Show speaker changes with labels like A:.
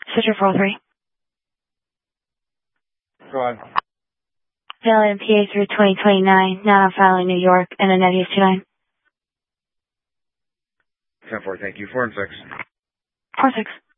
A: Switcher 43.
B: Go on.
A: Valid PA through 2029, not on file in New York, and a negative 29.
B: 10-4, thank you. 4 and 6.
A: 4-6.